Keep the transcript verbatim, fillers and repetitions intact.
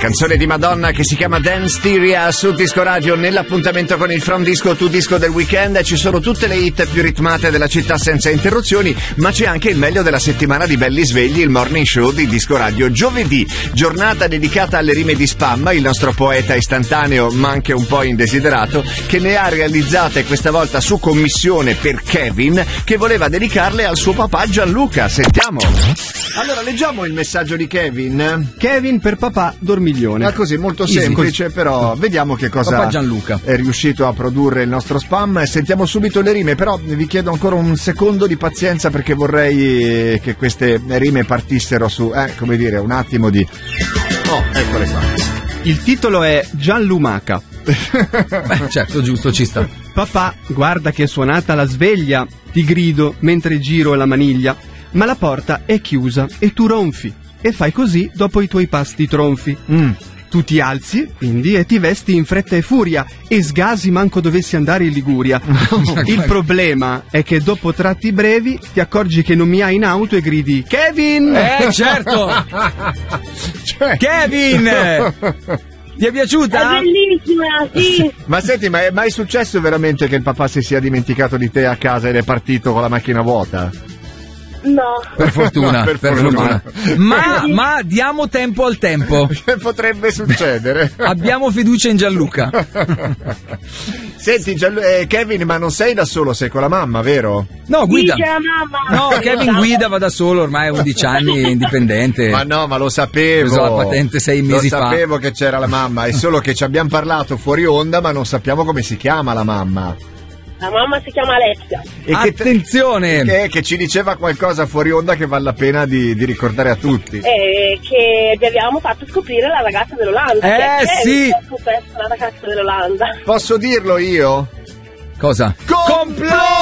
canzone di Madonna che si chiama Dance Styria su Disco Radio. Nell'appuntamento con il From Disco to Disco del weekend ci sono tutte le hit più ritmate della città senza interruzioni, ma c'è anche il meglio della settimana di belli svegli, il morning show di Disco Radio. Giovedì, giornata dedicata alle rime di Spam, il nostro poeta istantaneo ma anche un po' indesiderato, che ne ha realizzate questa volta su commissione per Kevin, che voleva dedicarle al suo papà Gianluca. Sentiamo. Allora, leggiamo il messaggio di Kevin. Kevin per papà Dormiglione. Ma così, molto Easy, semplice, così. però vediamo che cosa Papà Gianluca è riuscito a produrre il nostro Spam. Sentiamo subito le rime, però vi chiedo ancora un secondo di pazienza perché vorrei che queste rime partissero su, eh, come dire, un attimo di... Oh, eccole qua. Il titolo è Gianlumaca. Beh, certo, giusto, ci sta. Papà, guarda che è suonata la sveglia, ti grido mentre giro la maniglia, ma la porta è chiusa e tu ronfi, e fai così dopo i tuoi pasti tronfi. Mm. Tu ti alzi, quindi, e ti vesti in fretta e furia, e sgasi manco dovessi andare in Liguria. Il problema è che dopo tratti brevi ti accorgi che non mi hai in auto e gridi Kevin! Eh, certo! Cioè... Kevin! Ti è piaciuta? È bellissima, sì. Ma senti, ma è mai successo veramente che il papà si sia dimenticato di te a casa ed è partito con la macchina vuota? No. Per fortuna, no, per per fortuna. fortuna. Ma, ma diamo tempo al tempo. Potrebbe succedere. Abbiamo fiducia in Gianluca. Senti, Gianlu- eh, Kevin, ma non sei da solo, sei con la mamma, vero? No, guida. Dice la mamma. No, Kevin guida, va da solo, ormai ha undici anni, è indipendente. Ma no, ma lo sapevo. Ho preso la patente sei mesi lo fa. Lo sapevo che c'era la mamma, è solo che ci abbiamo parlato fuori onda, ma non sappiamo come si chiama la mamma. La mamma si chiama Alessia. E Attenzione! Che, che, che ci diceva qualcosa fuori onda che vale la pena di, di ricordare a tutti. Eh, che vi avevamo fatto scoprire la ragazza dell'Olanda. Eh, che sì! Ho scoperto la ragazza dell'Olanda. Posso dirlo io? Cosa? Complotto!